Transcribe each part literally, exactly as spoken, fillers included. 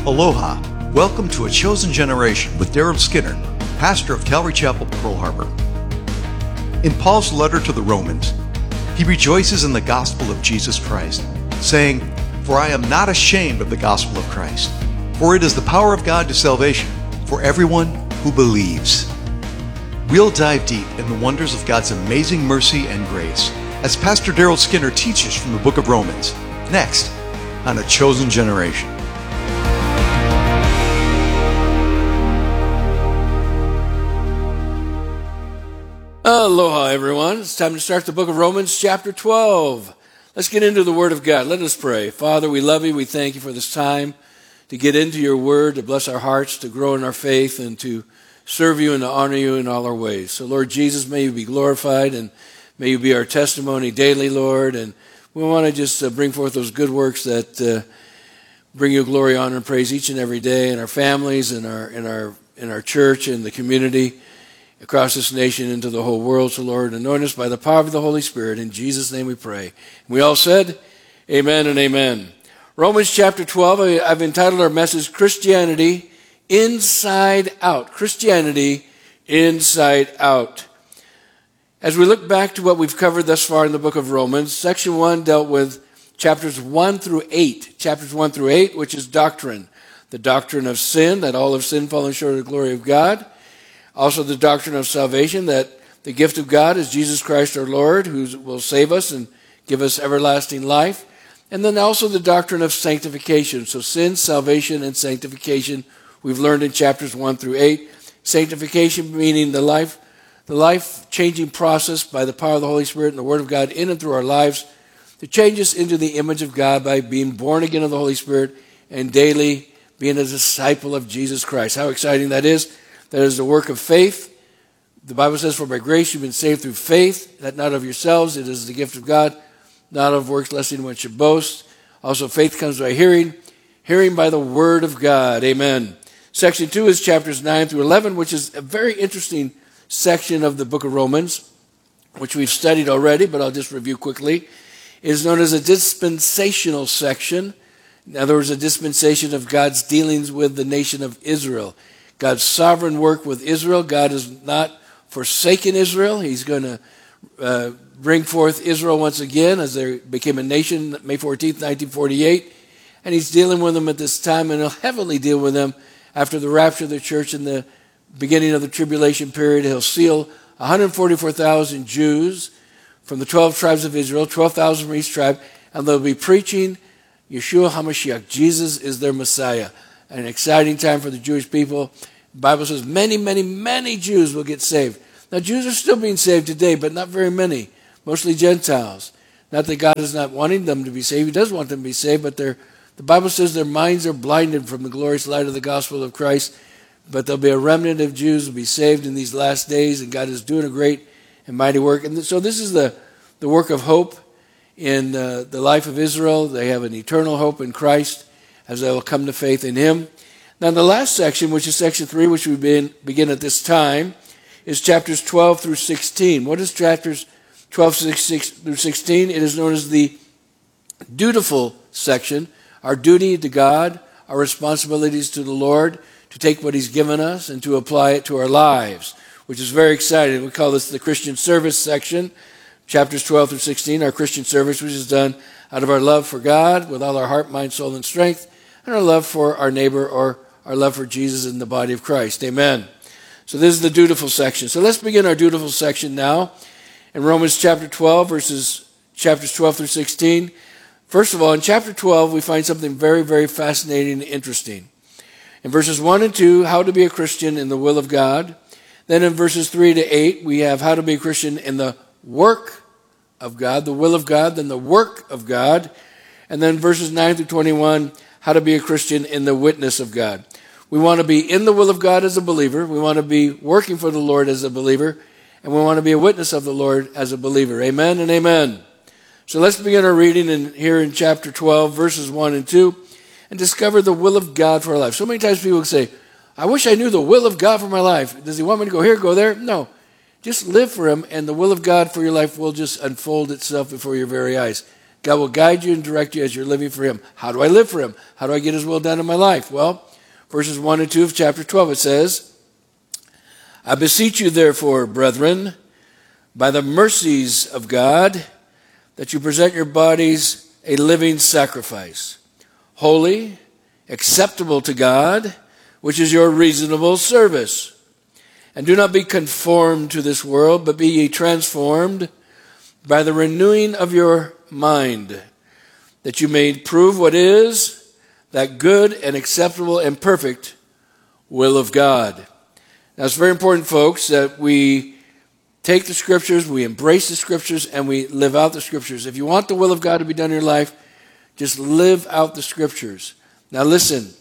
Aloha. Welcome to A Chosen Generation with Daryl Skinner, pastor of Calvary Chapel, Pearl Harbor. In Paul's letter to the Romans, he rejoices in the gospel of Jesus Christ, saying, "For I am not ashamed of the gospel of Christ, for it is the power of God to salvation for everyone who believes." We'll dive deep in the wonders of God's amazing mercy and grace as Pastor Daryl Skinner teaches from the book of Romans, next on A Chosen Generation. Aloha, everyone. It's time to start the book of Romans, chapter twelve. Let's get into the Word of God. Let us pray. Father, we love you. We thank you for this time to get into your Word, to bless our hearts, to grow in our faith, and to serve you and to honor you in all our ways. So, Lord Jesus, may you be glorified, and may you be our testimony daily, Lord. And we want to just uh, bring forth those good works that uh, bring you glory, honor, and praise each and every day in our families, in our in our in our church, in the community, across this nation, into the whole world. So, Lord, anoint us by the power of the Holy Spirit. In Jesus' name we pray. We all said, amen and amen. Romans chapter twelve, I've entitled our message, Christianity Inside Out. Christianity Inside Out. As we look back to what we've covered thus far in the book of Romans, section one dealt with chapters one through eight. Chapters one through eight, which is doctrine. The doctrine of sin, that all have sinned, fallen short of the glory of God. Also the doctrine of salvation, that the gift of God is Jesus Christ our Lord, who will save us and give us everlasting life. And then also the doctrine of sanctification. So sin, salvation, and sanctification we've learned in chapters one through eight. Sanctification meaning the life, the life-changing process by the power of the Holy Spirit and the Word of God in and through our lives to change us into the image of God by being born again of the Holy Spirit and daily being a disciple of Jesus Christ. How exciting that is. That is the work of faith. The Bible says, "For by grace you've been saved through faith, that not of yourselves, it is the gift of God, not of works, lest anyone should boast." Also, faith comes by hearing, hearing by the word of God. Amen. Section two is chapters nine through eleven, which is a very interesting section of the book of Romans, which we've studied already, but I'll just review quickly. It is known as a dispensational section. In other words, a dispensation of God's dealings with the nation of Israel. God's sovereign work with Israel. God has not forsaken Israel. He's going to uh, bring forth Israel once again as they became a nation May fourteenth, nineteen forty-eight. And he's dealing with them at this time, and he'll heavily deal with them after the rapture of the church in the beginning of the tribulation period. He'll seal one hundred forty-four thousand Jews from the twelve tribes of Israel, twelve thousand from each tribe, and they'll be preaching Yeshua HaMashiach. Jesus is their Messiah. An exciting time for the Jewish people. The Bible says many, many, many Jews will get saved. Now, Jews are still being saved today, but not very many. Mostly Gentiles. Not that God is not wanting them to be saved. He does want them to be saved, but they're, the Bible says their minds are blinded from the glorious light of the gospel of Christ. But there'll be a remnant of Jews who will be saved in these last days, and God is doing a great and mighty work. And so this is the, the work of hope in uh, the life of Israel. They have an eternal hope in Christ, as they will come to faith in him. Now, the last section, which is section three, which we begin, begin at this time, is chapters twelve through sixteen. What is chapters twelve through sixteen? It is known as the dutiful section, our duty to God, our responsibilities to the Lord, to take what he's given us and to apply it to our lives, which is very exciting. We call this the Christian service section, chapters twelve through sixteen, our Christian service, which is done out of our love for God with all our heart, mind, soul, and strength, and our love for our neighbor or our love for Jesus in the body of Christ. Amen. So this is the dutiful section. So let's begin our dutiful section now in Romans chapter twelve, verses chapters twelve through sixteen. First of all, in chapter twelve, we find something very, very fascinating and interesting. In verses one and two, how to be a Christian in the will of God. Then in verses three to eight, we have how to be a Christian in the work of God, the will of God, then the work of God. And then verses nine through twenty-one, how to be a Christian in the witness of God. We want to be in the will of God as a believer. We want to be working for the Lord as a believer. And we want to be a witness of the Lord as a believer. Amen and amen. So let's begin our reading in, here in chapter twelve, verses one and two, and discover the will of God for our life. So many times people say, I wish I knew the will of God for my life. Does he want me to go here, go there? No. Just live for him, and the will of God for your life will just unfold itself before your very eyes. God will guide you and direct you as you're living for him. How do I live for him? How do I get his will done in my life? Well, verses one and two of chapter twelve, it says, I beseech you therefore, brethren, by the mercies of God, that you present your bodies a living sacrifice, holy, acceptable to God, which is your reasonable service. And do not be conformed to this world, but be ye transformed by the renewing of your mind, that you may prove what is that good and acceptable and perfect will of God. Now it's very important, folks, that we take the Scriptures, we embrace the Scriptures, and we live out the Scriptures. If you want the will of God to be done in your life, just live out the Scriptures. Now listen,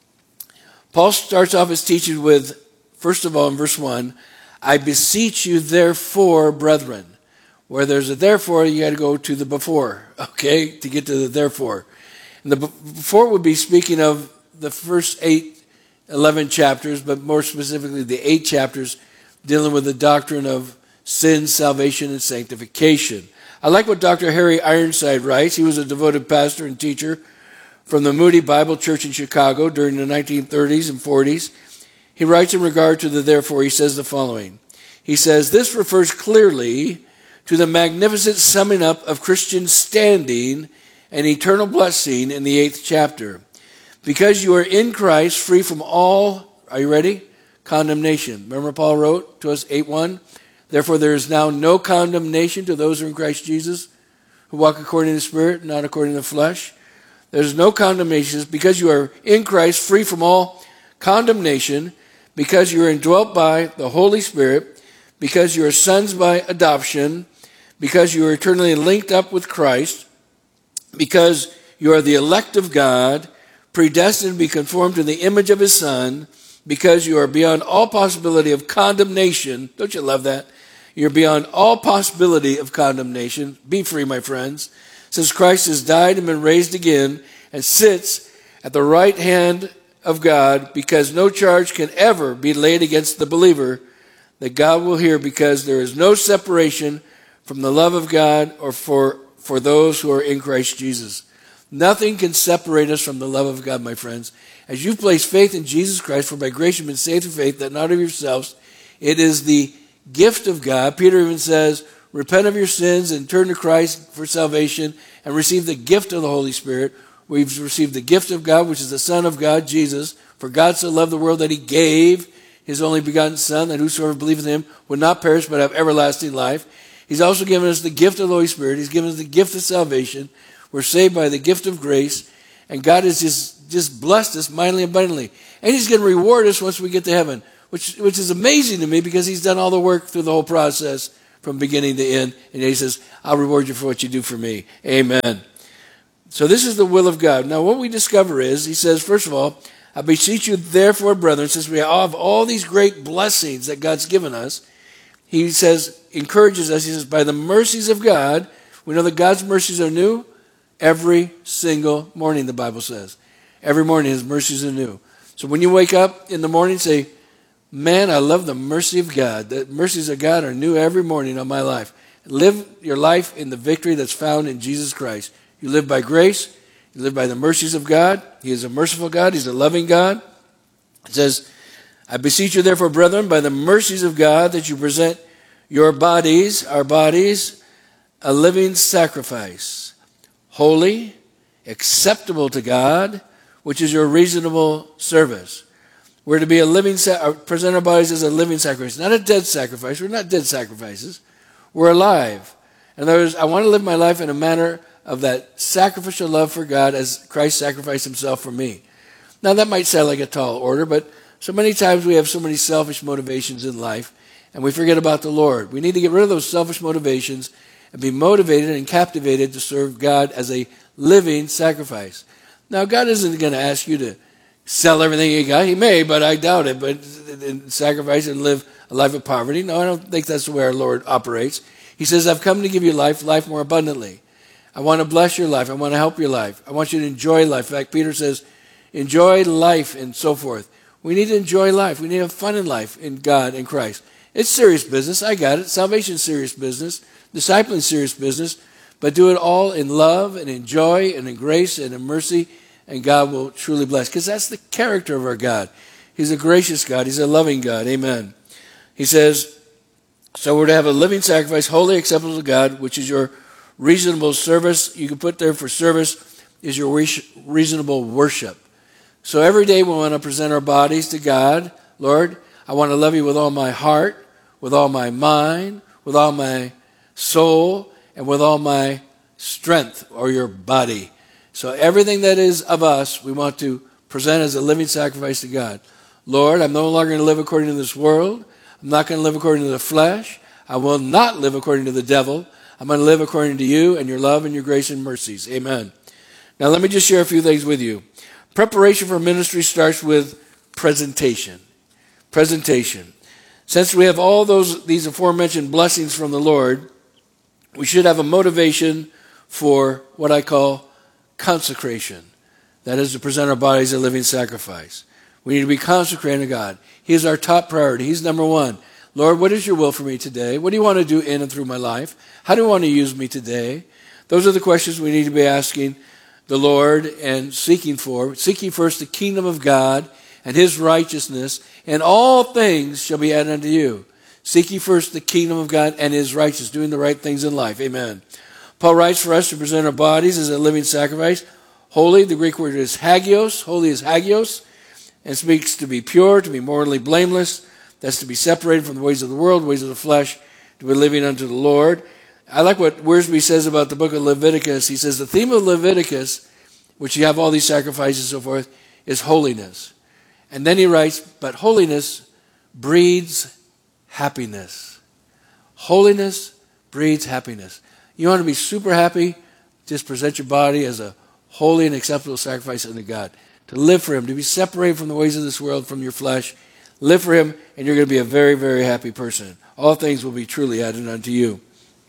Paul starts off his teaching with, first of all, in verse one, I beseech you therefore, brethren. Where there's a therefore, you got to go to the before, okay, to get to the therefore. And the before would be speaking of the first eight, eleven chapters, but more specifically the eight chapters dealing with the doctrine of sin, salvation, and sanctification. I like what Doctor Harry Ironside writes. He was a devoted pastor and teacher from the Moody Bible Church in Chicago during the nineteen thirties and forties. He writes in regard to the therefore, he says the following. He says, this refers clearly to the magnificent summing up of Christian standing and eternal blessing in the eighth chapter. Because you are in Christ, free from all, are you ready? Condemnation. Remember Paul wrote to us, eight one? Therefore there is now no condemnation to those who are in Christ Jesus, who walk according to the Spirit, not according to the flesh. There's no condemnation because you are in Christ, free from all condemnation, because you are indwelt by the Holy Spirit, because you are sons by adoption, because you are eternally linked up with Christ, because you are the elect of God, predestined to be conformed to the image of his Son, because you are beyond all possibility of condemnation. Don't you love that? You're beyond all possibility of condemnation. Be free, my friends. Since Christ has died and been raised again and sits at the right hand of God, because no charge can ever be laid against the believer, that God will hear, because there is no separation from the love of God or for, for those who are in Christ Jesus. Nothing can separate us from the love of God, my friends. As you've placed faith in Jesus Christ, for by grace you've been saved through faith, that not of yourselves, it is the gift of God. Peter even says, repent of your sins and turn to Christ for salvation and receive the gift of the Holy Spirit. We've received the gift of God, which is the Son of God, Jesus. For God so loved the world that he gave his only begotten Son, that whosoever believeth in him would not perish but have everlasting life. He's also given us the gift of the Holy Spirit. He's given us the gift of salvation. We're saved by the gift of grace. And God has just, just blessed us mightily and abundantly. And he's going to reward us once we get to heaven, which, which is amazing to me because he's done all the work through the whole process from beginning to end. And he says, I'll reward you for what you do for me. Amen. So this is the will of God. Now what we discover is, he says, first of all, I beseech you therefore, brethren, since we have all these great blessings that God's given us, he says, encourages us, he says, by the mercies of God, we know that God's mercies are new every single morning, the Bible says. Every morning his mercies are new. So when you wake up in the morning, say, man, I love the mercy of God. The mercies of God are new every morning on my life. Live your life in the victory that's found in Jesus Christ. You live by grace. You live by the mercies of God. He is a merciful God. He's a loving God. It says, I beseech you therefore, brethren, by the mercies of God, that you present your bodies, our bodies, a living sacrifice, holy, acceptable to God, which is your reasonable service. We're to be a living, present our bodies as a living sacrifice, not a dead sacrifice. We're not dead sacrifices. We're alive. In other words, I want to live my life in a manner of that sacrificial love for God as Christ sacrificed himself for me. Now that might sound like a tall order, but so many times we have so many selfish motivations in life and we forget about the Lord. We need to get rid of those selfish motivations and be motivated and captivated to serve God as a living sacrifice. Now God isn't going to ask you to sell everything you got. He may, but I doubt it. But sacrifice and live a life of poverty. No, I don't think that's the way our Lord operates. He says, I've come to give you life, life more abundantly. I want to bless your life. I want to help your life. I want you to enjoy life. In fact, Peter says, enjoy life and so forth. We need to enjoy life. We need to have fun in life in God and Christ. It's serious business. I got it. Salvation's serious business. Discipling serious business. but do it all in love and in joy and in grace and in mercy, and God will truly bless. Because that's the character of our God. He's a gracious God. He's a loving God. Amen. He says, so we're to have a living sacrifice, holy, acceptable to God, which is your reasonable service. You can put there for service is your reasonable worship. So every day we want to present our bodies to God. Lord, I want to love you with all my heart, with all my mind, with all my soul, and with all my strength, or your body. So everything that is of us, we want to present as a living sacrifice to God. Lord, I'm no longer going to live according to this world. I'm not going to live according to the flesh. I will not live according to the devil. I'm going to live according to you and your love and your grace and mercies. Amen. Now let me just share a few things with you. Preparation for ministry starts with presentation. Presentation. Since we have all those these aforementioned blessings from the Lord, we should have a motivation for what I call consecration. That is to present our bodies a living sacrifice. We need to be consecrated to God. He is our top priority. He's number one. Lord, what is your will for me today? What do you want to do in and through my life? How do you want to use me today? Those are the questions we need to be asking the Lord and seeking for. Seeking first the kingdom of God and his righteousness, and all things shall be added unto you. Seek ye first the kingdom of God and his righteousness, doing the right things in life. Amen. Paul writes for us to present our bodies as a living sacrifice. Holy, the Greek word is hagios. Holy is hagios. And speaks to be pure, to be morally blameless. That's to be separated from the ways of the world, ways of the flesh, to be living unto the Lord. I like what Wiersbe says about the book of Leviticus. He says the theme of Leviticus, which you have all these sacrifices and so forth, is holiness. And then he writes, but holiness breeds happiness. Holiness breeds happiness. You want to be super happy? Just present your body as a holy and acceptable sacrifice unto God. To live for him, to be separated from the ways of this world, from your flesh. Live for him, and you're going to be a very, very happy person. All things will be truly added unto you.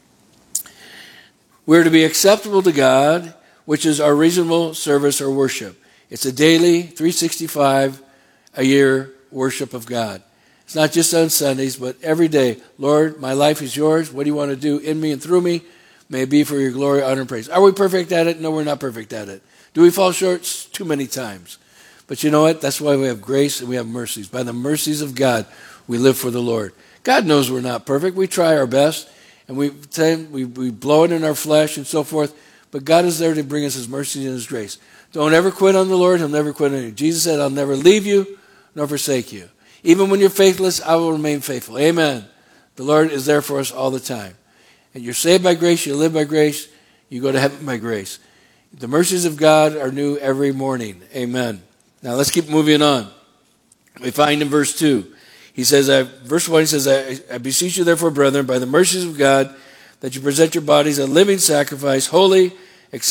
We're to be acceptable to God, which is our reasonable service or worship. It's a daily, three sixty-five a year worship of God. It's not just on Sundays, but every day. Lord, my life is yours. What do you want to do in me and through me? May it be for your glory, honor, and praise. Are we perfect at it? No, we're not perfect at it. Do we fall short? Too many times. But you know what? That's why we have grace and we have mercies. By the mercies of God, we live for the Lord. God knows we're not perfect. We try our best, and we we, we blow it in our flesh and so forth. But God is there to bring us his mercy and his grace. Don't ever quit on the Lord. He'll never quit on you. Jesus said, I'll never leave you nor forsake you. Even when you're faithless, I will remain faithful. Amen. The Lord is there for us all the time. And you're saved by grace. You live by grace. You go to heaven by grace. The mercies of God are new every morning. Amen. Now let's keep moving on. We find in verse two. He says, I, verse one, he says, I, I beseech you therefore, brethren, by the mercies of God, that you present your bodies a living sacrifice, holy,